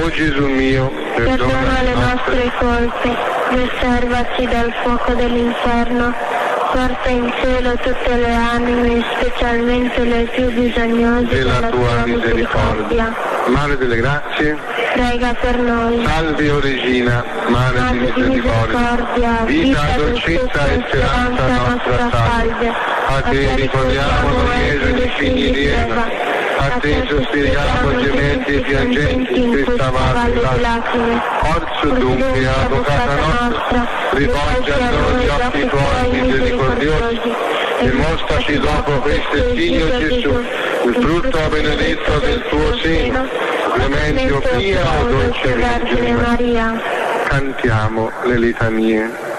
Gesù mio, perdona le nostre colpe, riservaci dal fuoco dell'inferno, porta in cielo tutte le anime, specialmente le più bisognose della tua misericordia. Mare delle grazie, prega per noi. salve o Regina, Mare di misericordia, vita, dolcezza e speranza nostra salve. A te ricordiamo noi esuli figli di Eva, a te sospiriamo gementi e piangenti in questa valle di lacrime. Orso dunque, avvocata nostra, rivolgi a noi gli occhi tuoi misericordiosi e mostraci dopo questo Figlio Gesù, il frutto benedetto del tuo seno, Clemente o Pia o dolce Vergine Maria. Cantiamo le litanie.